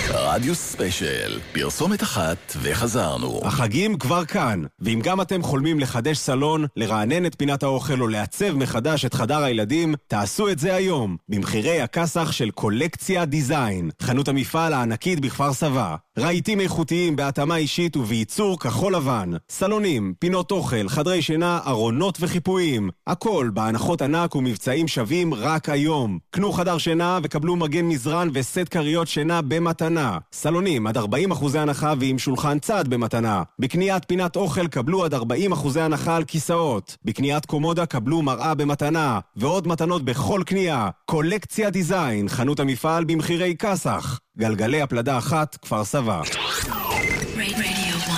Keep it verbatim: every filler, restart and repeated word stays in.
רדיו ספיישל, פרסומת אחת וחזרנו. החגים כבר כאן, ואם גם אתם חולמים לחדש סלון, לרענן את פינת האוכל או לעצב מחדש את חדר הילדים, תעשו את זה היום, במחירי הכסח של קולקציה דיזיין, חנות המפעל הענקית בכפר סבא. רהיטים איכותיים בהתאמה אישית ובייצור כחול לבן, סלונים, פינות אוכל, חדרי שינה, ארונות וחיפויים, הכל בהנחות ענק ומבצעים שווים רק היום. קנו חדר שינה וקבלו מגן מזרן וסט קריות שינה במתנה. סלונים עד ארבעים אחוזי הנחה ועם שולחן צד במתנה. בקניית פינת אוכל קבלו עד ארבעים אחוזי הנחה על כיסאות. בקניית קומודה קבלו מראה במתנה. ועוד מתנות בכל קנייה. קולקציה דיזיין, חנות המפעל במחירי כסח. גלגלי הפלדה אחת, כפר סבא.